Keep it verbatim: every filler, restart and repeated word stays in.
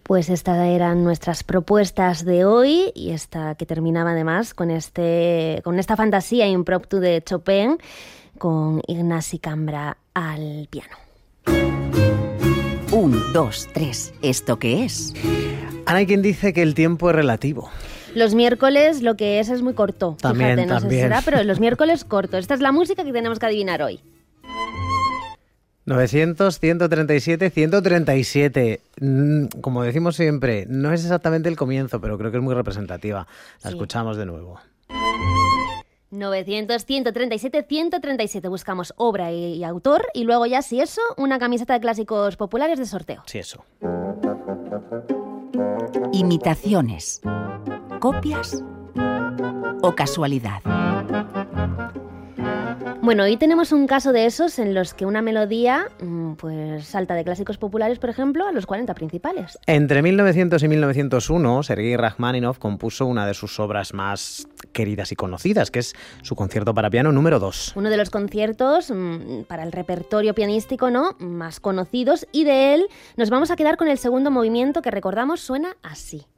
Pues estas eran nuestras propuestas de hoy y esta que terminaba además con, este, con esta fantasía impromptu de Chopin con Ignasi Cambra al piano. Un, dos, tres. ¿Esto qué es? Ahora hay quien dice que el tiempo es relativo. Los miércoles lo que es es muy corto. También, Fíjate, no también. sé si será, pero los miércoles corto. Esta es la música que tenemos que adivinar hoy. novecientos, ciento treinta y siete, ciento treinta y siete. Como decimos siempre, no es exactamente el comienzo, pero creo que es muy representativa. La Sí. escuchamos de nuevo. novecientos, ciento treinta y siete, ciento treinta y siete. Buscamos obra y, y autor y luego ya, si eso, una camiseta de clásicos populares de sorteo. Sí, eso. Imitaciones. ¿Copias o casualidad? Bueno, hoy tenemos un caso de esos en los que una melodía pues salta de clásicos populares, por ejemplo, a los cuarenta principales. Entre mil novecientos y mil novecientos uno, Sergei Rachmaninoff compuso una de sus obras más queridas y conocidas, que es su concierto para piano número dos. Uno de los conciertos mmm, para el repertorio pianístico, ¿no?, más conocidos, y de él nos vamos a quedar con el segundo movimiento que recordamos suena así.